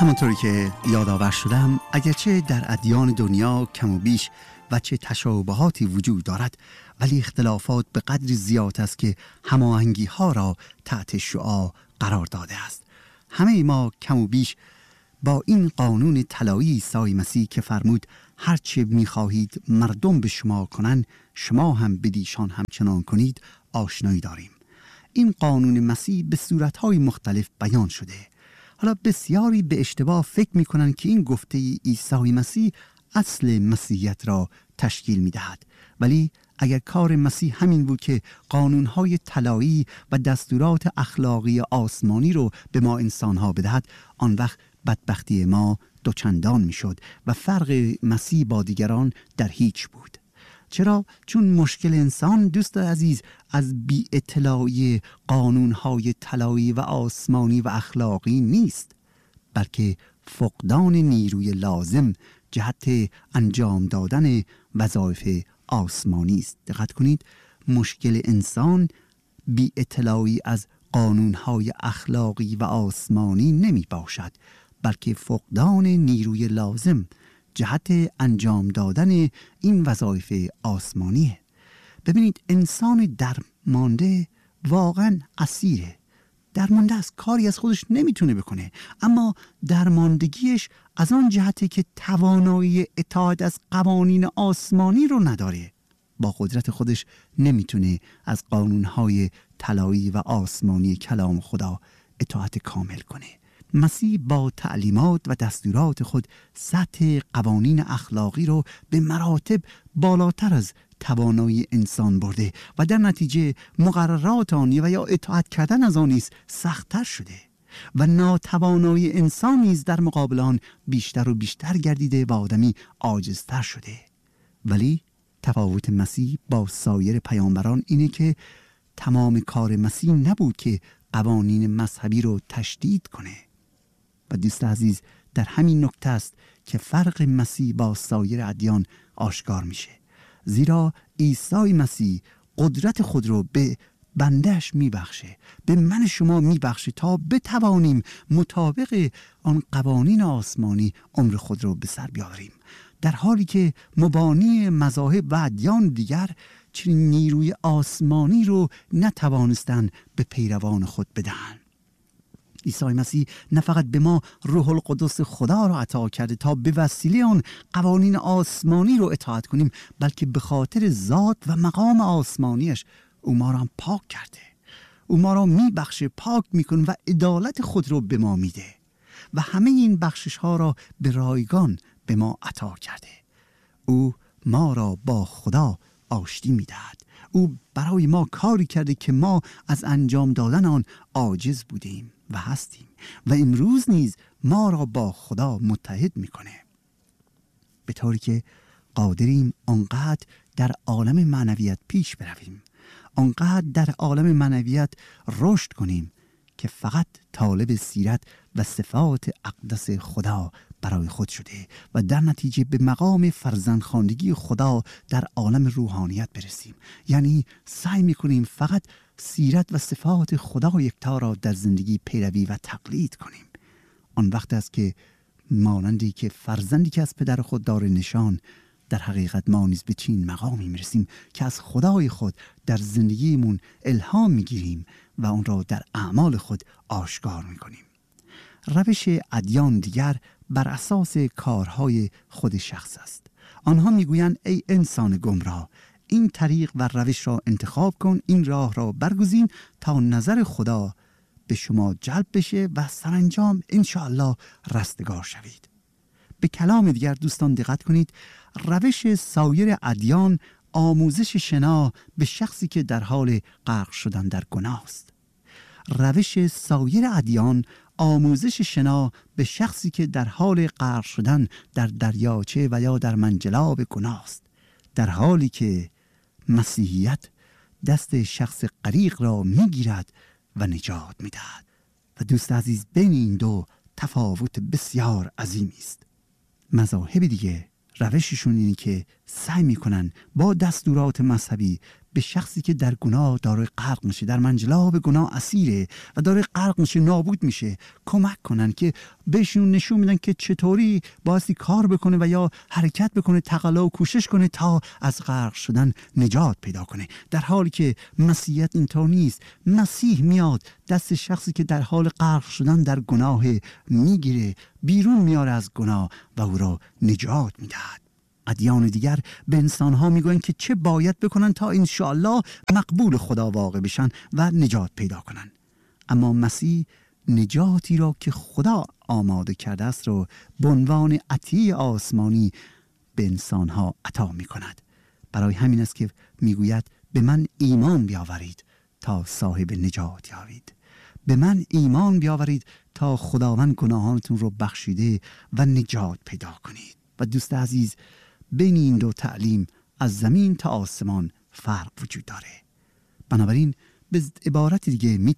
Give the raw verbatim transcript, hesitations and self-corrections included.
همونطوری که یادآور شدم، اگرچه در ادیان دنیا کم و بیش و چه تشابهاتی وجود دارد، ولی اختلافات به قدری زیاد است که هماهنگی ها را تحت شعاع قرار داده است. همه ما کم و بیش با این قانون طلایی عیسی مسیح که فرمود هرچه می‌خواهید مردم به شما کنند شما هم بدیشان همچنان کنید آشنایی داریم. این قانون مسیح به صورت‌های مختلف بیان شده. حالا بسیاری به اشتباه فکر می‌کنند که این گفته عیسی مسیح اصل مسیحیت را تشکیل می‌دهد، ولی اگر کار مسیح همین بود که قانون‌های طلایی و دستورات اخلاقی آسمانی رو به ما انسان‌ها بدهد، آن وقت بدبختی ما دوچندان می‌شد و فرق مسیح با دیگران در هیچ بود. چرا؟ چون مشکل انسان دوست عزیز از بی اطلاعی قانون‌های طلایی و آسمانی و اخلاقی نیست، بلکه فقدان نیروی لازم جهت انجام دادن وظایف آسمانی است. دقت کنید، مشکل انسان بی اطلاعی از قانون‌های اخلاقی و آسمانی نمی باشد، بلکه فقدان نیروی لازم جهت انجام دادن این وظایف آسمانیه. ببینید، انسان درمانده واقعا اسیره. درمانده از کاری از خودش نمیتونه بکنه، اما درماندگیش از آن جهته که توانایی اطاعت از قوانین آسمانی رو نداره. با قدرت خودش نمیتونه از قانونهای طلایی و آسمانی کلام خدا اطاعت کامل کنه. مسیح با تعلیمات و دستورات خود سطح قوانین اخلاقی رو به مراتب بالاتر از توانایی انسان برده و در نتیجه مقررات آن و یا اطاعت کردن از آن نیز سخت‌تر شده و ناتوانایی انسان نیز در مقابل آن بیشتر و بیشتر گردیده و آدمی عاجزتر شده. ولی تفاوت مسیح با سایر پیامبران اینه که تمام کار مسیح نبود که قوانین مذهبی رو تشدید کنه. و دوست عزیز، در همین نکته است که فرق مسیح با سایر ادیان آشکار میشه، زیرا عیسی مسیح قدرت خود رو به بندهش میبخشه، به من شما میبخشه تا بتوانیم مطابق آن قوانین آسمانی عمر خود رو به سر بیاریم، در حالی که مبانی مذاهب و ادیان دیگر چنین نیروی آسمانی رو نتوانستن به پیروان خود بدهند. عیسی مسیح نه فقط به ما روح القدس خدا را عطا کرده تا به وسیله آن قوانین آسمانی رو اطاعت کنیم، بلکه به خاطر ذات و مقام آسمانیش او ما را هم پاک کرده. او ما را میبخشه، پاک میکنه و عدالت خود رو به ما میده و همه این بخشش ها را به رایگان به ما عطا کرده. او ما را با خدا آشتی میدهد. او برای ما کاری کرده که ما از انجام دادن آن عاجز بودیم و هستیم و امروز نیز ما را با خدا متحد میکنه، به طوری که قادریم آنقدر در عالم معنویت پیش برویم، آنقدر در عالم معنویت رشد کنیم که فقط طالب سیرت و صفات اقدس خدا برای خود شده و در نتیجه به مقام فرزندخواندگی خدا در عالم روحانیت برسیم. یعنی سعی میکنیم فقط سیرت و صفات خدا یکتا را در زندگی پیروی و تقلید کنیم. آن وقت است که مانندی که فرزندی که از پدر خود داره نشان، در حقیقت ما نیز به چین مقامی میرسیم که از خدای خود در زندگیمون الهام میگیریم و اون را در اعمال خود آشکار میکنیم. روش ادیان دیگر بر اساس کارهای خود شخص است. آنها میگویند ای انسان گمراه، این طریق و روش را انتخاب کن، این راه را برگزین تا نظر خدا به شما جلب بشه و سرانجام انشاءالله رستگار شوید. به کلام دیگر دوستان دقت کنید، روش سایر ادیان آموزش شنا به شخصی که در حال غرق شدن در گناه است. روش سایر ادیان آموزش شنا به شخصی که در حال غرق شدن در دریاچه و یا در منجلاب گناه است، در حالی که مسیحیت دست شخص غریق را میگیرد و نجات میدهد. و دوست عزیز، بین این دو تفاوت بسیار عظیمی است. مذاهب دیگه روششون اینه که سعی میکنن با دستورات مذهبی به شخصی که در گناه داره غرق میشه، در منجلاب گناه اسیره و داره غرق میشه، نابود میشه، کمک کنن که بهشون نشون میدن که چطوری بایستی کار بکنه و یا حرکت بکنه، تقلا و کوشش کنه تا از غرق شدن نجات پیدا کنه. در حالی که مسیحیت اینطور نیست. مسیح میاد دست شخصی که در حال غرق شدن در گناه میگیره، بیرون میاره از گناه و او را نجات میدهد. ادیان دیگر به انسانها میگوین که چه باید بکنن تا انشاءالله مقبول خدا واقع بشن و نجات پیدا کنن. اما مسیح نجاتی را که خدا آماده کرده است رو به عنوان عطیه آسمانی به انسانها عطا میکند. برای همین است که میگوید به من ایمان بیاورید تا صاحب نجات یابید. به من ایمان بیاورید تا خداوند گناهانتون رو بخشیده و نجات پیدا کنید. و دوست عزیز، بین این دو تعلیم از زمین تا آسمان فرق وجود داره. بنابراین به عبارت دیگه می